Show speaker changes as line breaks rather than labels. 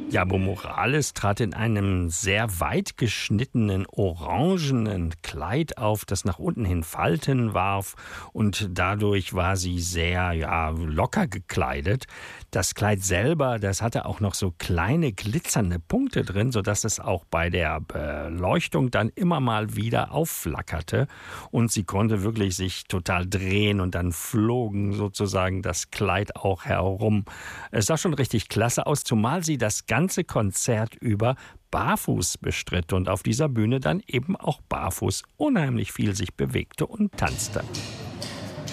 Ja, Evo Morales trat in einem sehr weit geschnittenen, orangenen Kleid auf, das nach unten hin Falten warf und dadurch war sie sehr, locker gekleidet. Das Kleid selber, das hatte auch noch so kleine glitzernde Punkte drin, sodass es auch bei der Beleuchtung dann immer mal wieder aufflackerte und sie konnte wirklich sich total drehen und dann flogen sozusagen das Kleid auch herum. Es sah schon richtig klasse aus, zumal sie das ganze Konzert über barfuß bestritt und auf dieser Bühne dann eben auch barfuß unheimlich viel sich bewegte und tanzte.